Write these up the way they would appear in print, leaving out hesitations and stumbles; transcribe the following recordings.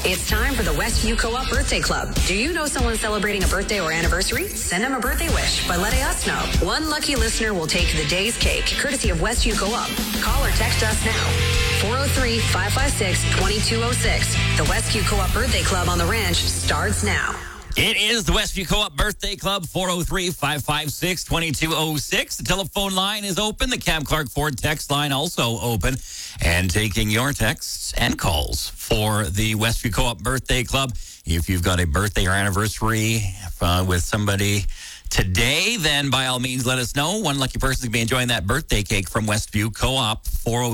It's time for the Westview Co-op Birthday Club. Do you know someone celebrating a birthday or anniversary? Send them a birthday wish by letting us know. One lucky listener will take the day's cake, courtesy of Westview Co-op. Call or text us now. 403-556-2206. The Westview Co-op Birthday Club on the Ranch starts now. It is the Westview Co-op Birthday Club, 403-556-2206. The telephone line is open. The Cam Clark Ford text line also open. And taking your texts and calls for the Westview Co-op Birthday Club. If you've got a birthday or anniversary with somebody today, then by all means let us know. One lucky person can be enjoying that birthday cake from Westview Co-op,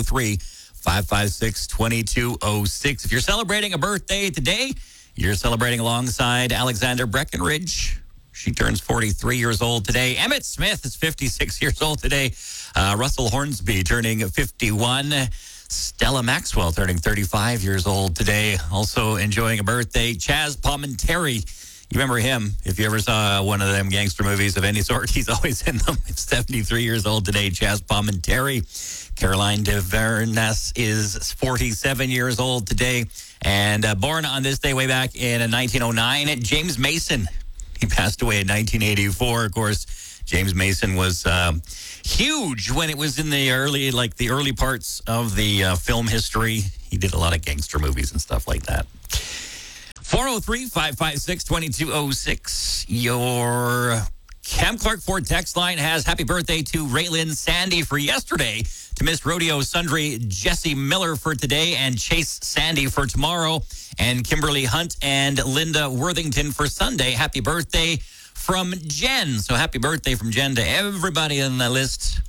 403-556-2206. If you're celebrating a birthday today, you're celebrating alongside Alexander Breckenridge. She turns 43 years old today. Emmett Smith is 56 years old today. Russell Hornsby turning 51. Stella Maxwell turning 35 years old today. Also enjoying a birthday. Chaz Palminteri. You remember him. If you ever saw one of them gangster movies of any sort, he's always in them. He's 73 years old today. Chaz Palminteri. Caroline DeVerness is 47 years old today. And born on this day way back in 1909, James Mason. He passed away in 1984. Of course, James Mason was huge when it was in the early parts of the film history. He did a lot of gangster movies and stuff like that. 403-556-2206. Your Cam Clark Ford text line has happy birthday to Raylan Sandy for yesterday, to Miss Rodeo Sundry Jesse Miller for today, and Chase Sandy for tomorrow, and Kimberly Hunt and Linda Worthington for Sunday. Happy birthday from Jen. So happy birthday from Jen to everybody on the list.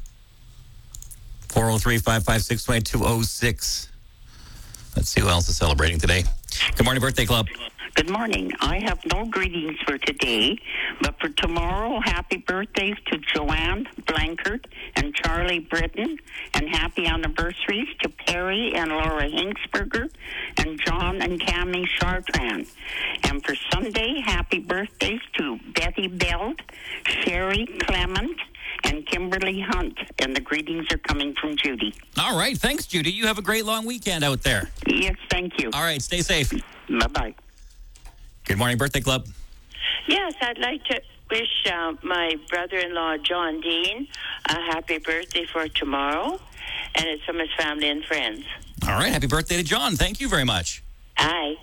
403-556-2206. Let's see who else is celebrating today. Good morning, Birthday Club. Good morning. I have no greetings for today, but for tomorrow, happy birthdays to Joanne Blankert and Charlie Britton, and happy anniversaries to Perry and Laura Hinksberger, and John and Cammie Chartrand. And for Sunday, happy birthdays to Betty Belt, Sherry Clement, and Kimberly Hunt. And the greetings are coming from Judy. All right. Thanks, Judy. You have a great long weekend out there. Yes, thank you. All right. Stay safe. Bye-bye. Good morning, Birthday Club. Yes, I'd like to wish my brother-in-law, John Dean, a happy birthday for tomorrow. And it's from his family and friends. All right. Happy birthday to John. Thank you very much. Aye.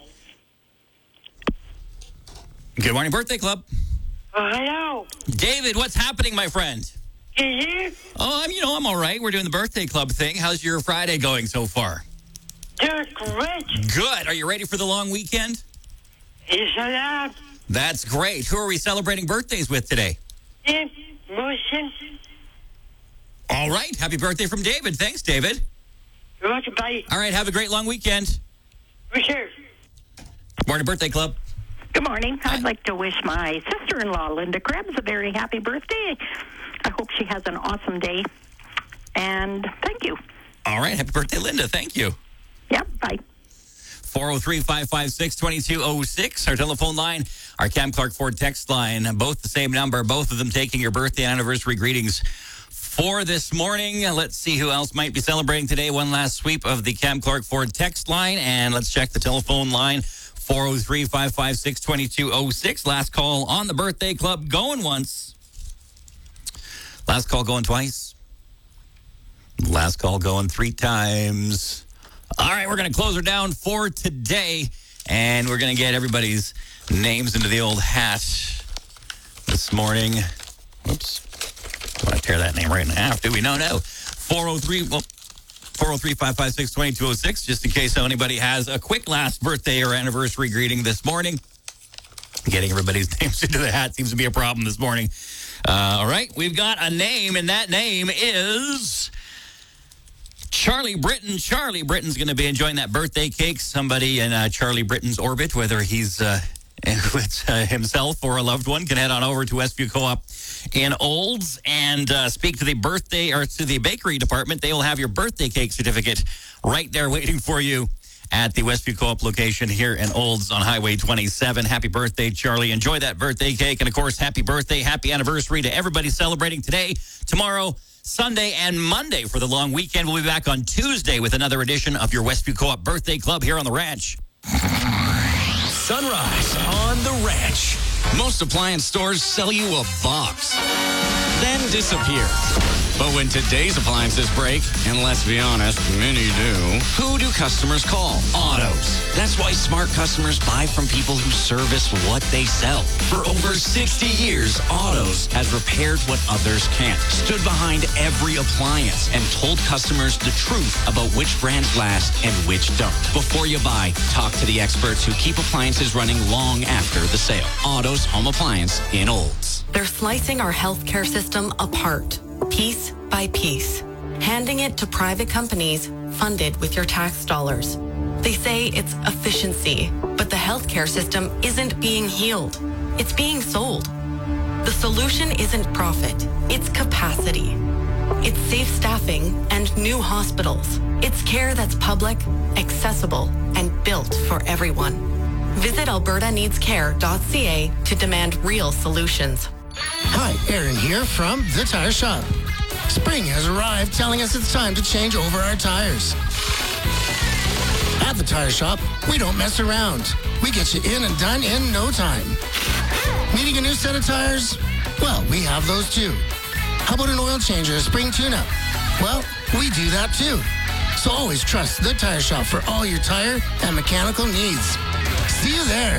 Good morning, Birthday Club. Oh, hello. David, what's happening, my friend? You here? Oh, I'm all right. We're doing the Birthday Club thing. How's your Friday going so far? They're great. Good. Are you ready for the long weekend? Yes, I am. That's great. Who are we celebrating birthdays with today? Motion. All right. Happy birthday from David. Thanks, David. You're welcome, buddy. All right. Have a great long weekend. For sure. Morning, Birthday Club. Good morning. I'd like to wish my sister-in-law, Linda Krebs, a very happy birthday. I hope she has an awesome day. And thank you. All right. Happy birthday, Linda. Thank you. Yep. Bye. 403-556-2206. Our telephone line, our Cam Clark Ford text line, both the same number, both of them taking your birthday and anniversary greetings for this morning. Let's see who else might be celebrating today. One last sweep of the Cam Clark Ford text line, and let's check the telephone line, 403-556-2206. Last call on the Birthday Club, going once. Last call going twice. Last call going 3 times. All right, we're going to close her down for today, and we're going to get everybody's names into the old hat this morning. Whoops. Don't want to tear that name right in half, do we? No. 403-556-2206, just in case anybody has a quick last birthday or anniversary greeting this morning. Getting everybody's names into the hat seems to be a problem this morning. All right, we've got a name, and that name is Charlie Britton. Charlie Britton's going to be enjoying that birthday cake. Somebody in Charlie Britton's orbit, whether he's himself or a loved one, can head on over to Westview Co-op in Olds and speak to the birthday or to the bakery department. They will have your birthday cake certificate right there waiting for you at the Westview Co-op location here in Olds on Highway 27. Happy birthday, Charlie. Enjoy that birthday cake. And, of course, happy birthday, happy anniversary to everybody celebrating today, tomorrow, Sunday, and Monday for the long weekend. We'll be back on Tuesday with another edition of your Westview Co-op Birthday Club here on the ranch. Sunrise on the Ranch. Most appliance stores sell you a box, then disappear. But when today's appliances break, and let's be honest, many do, who do customers call? Autos. That's why smart customers buy from people who service what they sell. For over 60 years, Autos has repaired what others can't, stood behind every appliance, and told customers the truth about which brands last and which don't. Before you buy, talk to the experts who keep appliances running long after the sale. Autos Home Appliance in Olds. They're slicing our healthcare system apart, piece by piece, handing it to private companies funded with your tax dollars. They say it's efficiency, but the healthcare system isn't being healed. It's being sold. The solution isn't profit, it's capacity. It's safe staffing and new hospitals. It's care that's public, accessible, and built for everyone. Visit albertaneedscare.ca to demand real solutions. Hi, Aaron here from The Tire Shop. Spring has arrived, telling us it's time to change over our tires. At The Tire Shop, we don't mess around. We get you in and done in no time. Needing a new set of tires? Well, we have those too. How about an oil change or a spring tune-up? Well, we do that too. So always trust The Tire Shop for all your tire and mechanical needs. See you there.